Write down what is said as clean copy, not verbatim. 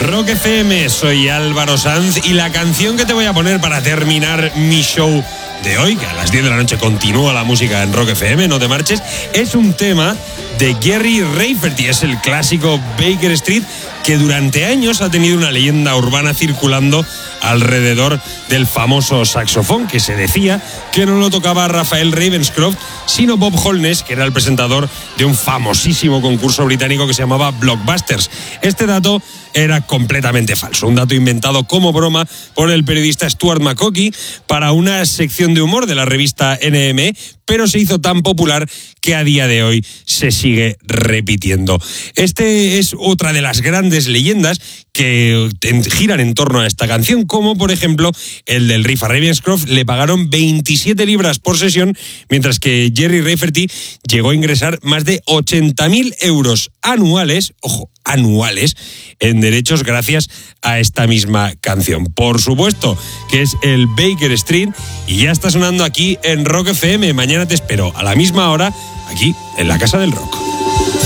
Rock FM, soy Álvaro Sanz y la canción que te voy a poner para terminar mi show de hoy, que a las 10 de la noche continúa la música en Rock FM, no te marches, es un tema de Gerry Rafferty, es el clásico Baker Street, que durante años ha tenido una leyenda urbana circulando alrededor del famoso saxofón, que se decía que no lo tocaba Rafael Ravenscroft, sino Bob Holness, que era el presentador de un famosísimo concurso británico que se llamaba Blockbusters. Este dato era completamente falso, un dato inventado como broma por el periodista Stuart McCaughey para una sección de humor de la revista NME, pero se hizo tan popular que a día de hoy se sigue repitiendo. Este es otra de las grandes leyendas que giran en torno a esta canción, como por ejemplo el del riff a Ravenscroft. Le pagaron 27 libras por sesión, mientras que Gerry Rafferty llegó a ingresar más de 80.000 euros anuales, ojo, anuales, en derechos gracias a esta misma canción. Por supuesto que es el Baker Street y ya está sonando aquí en Rock FM. Mañana te espero a la misma hora aquí en la Casa del Rock.